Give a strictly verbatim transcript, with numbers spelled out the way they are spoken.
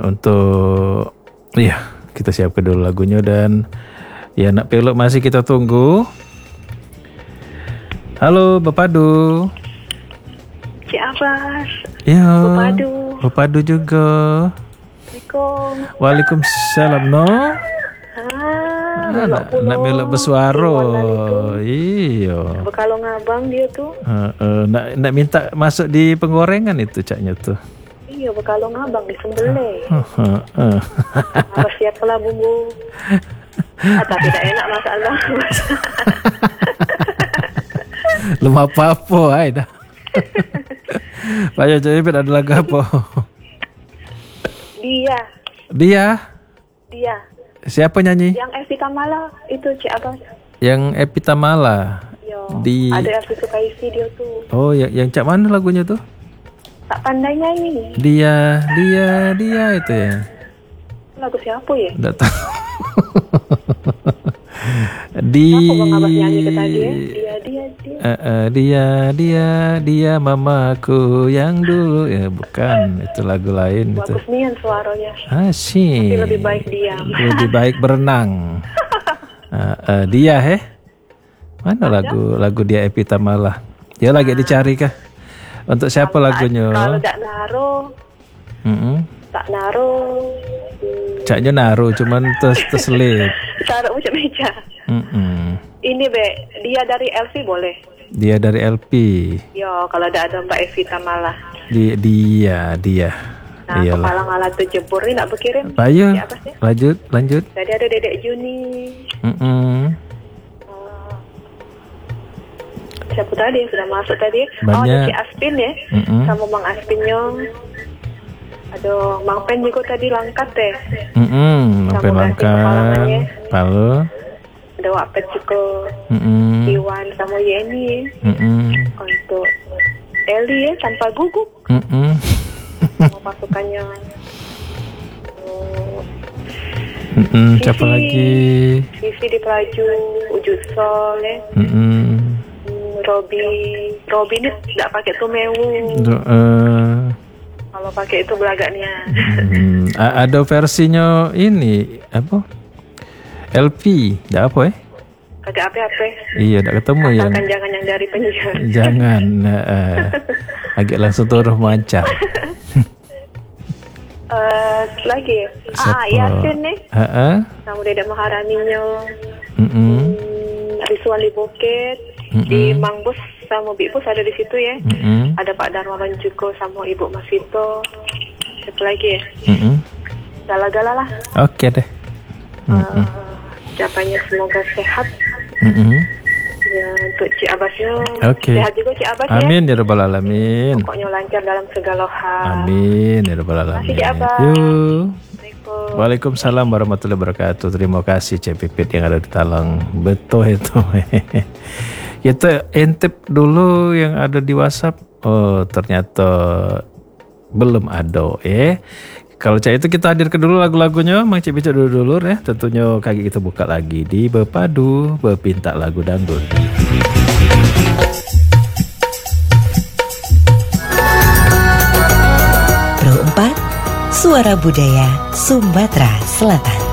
untuk iya kita siapkan dulu lagunya dan ya nak peluk masih kita tunggu. Halo Bapak Du. Cik Abbas. Ya. Bapak Du. Bapak Du juga. Assalamualaikum. Waalaikumsalam no. Ah, Ah, nak, nak melok bersuara. Iya. Berkalung abang dia tuh. Uh, uh, nak nak minta masuk di penggorengan itu caknya tuh. Iya, berkalung abang disembelih. Uh, uh, uh. Apa siaplah bumbu. Ah, tapi tak enak masalah. Lemah apa-apa ai dah. Pak Jojo ada lagu apa? Dia. Dia. Dia. Siapa nyanyi? Yang Evita Mala itu Cik Abbas. Yang Evita Mala. Yo. Di Ada yang Sukaisi dia tuh. Oh, yang yang cak mana lagunya tuh? Tak pandai nyanyi. Dia, dia, dia itu ya. Lagu siapa ya? Enggak tahu. Di Apa Bang Abbas nyanyi ke tadi ya? Dia, dia, dia. Uh, uh, dia, dia, dia mamaku yang dulu ya bukan itu lagu lain itu. Bagus nian suaranya. Asyik. Tapi lebih baik diam. Lebih baik berenang. uh, uh, dia heh. Mana Ada? lagu lagu dia Evita Mala? Dia lagi dicari kah? Untuk siapa Kalau- lagunya? Kalau tak naro, Mm-mm. tak naro. Hmm, Caknya naruh cuman terus terselip. taruh macam meja. Mm-mm. Ini be, dia dari L V boleh. Dia dari L P. Yo, kalau ada ada Mbak Evita Malah. Di, dia, dia. Nah, Iyalah. kepala ngalah tuh jebur ini nak berkirim. Ayo, Ya, apa sih? lanjut, lanjut. Tadi ada Dedek Juni. Mm-mm. Uh, siapa tadi yang sudah masuk tadi? Oh, Banyak. ada Cik Aspin ya. Mm-mm. Sama Mang Aspin Nyong. Aduh, Mang Pen juga tadi langkat deh. Mm-mm. Sampai Sama nasi makan. kepalangannya. Lalu. Ada Wapet juga. Mm-mm. Iwan sama Yeni. Mm-mm. Untuk Eli ya, tanpa gugup. Mm-mm. Sama pasukannya. Oh, Mm-mm. Siapa Vivi. lagi? Vivi di Pelaju, Ujud Sol ya. Mm-mm. Hmm, Robi, Robi ini tidak pakai tumewu. Doa. Kalau pakai itu belagaknya. Hmm, a- ada versinya ini apa? L P, dah apa eh? Kagak apa-apa. Iya, dah ketemu yang Asalkan jangan yang dari penjara. jangan uh, agak langsung turun mancar. Eh, lagi. Ah, Siapa? Yasin nih. Heeh. Sama Dedek Maharaninya. Mm-mm. Hmm, Rizwan di Bukit. Mm-mm. Di Mang Bus sama Bik Bus ada di situ ya. Mm-mm. Ada Pak Darmawan juga sama Ibu Masito. Siapa lagi ya? Mm-mm. Gala-gala lah. Oke deh. Uh, Ucapannya semoga sehat. Mm-mm. Ya, untuk Cik Abbasnya. Oke. Sehat juga Cik Abbas ya. Amin ya rabbal alamin. Pokoknya lancar dalam segala hal. Amin ya rabbal alamin. Makasih, Cik Abbas. Yuk. Assalamualaikum. Waalaikumsalam warahmatullahi wabarakatuh. Terima kasih Cik Pipit yang ada di Talang. Betul itu. Kita intip dulu yang ada di WhatsApp. Oh, ternyata belum ada eh. Kalau Cak itu kita hadirkan dulu lagu-lagunya, Mang Cik Bicak dulu-dulu ya. Tentunya kaki kita buka lagi di Bepadu Bepinta Lagu Dangdut. Pro empat Suara Budaya Sumatera Selatan.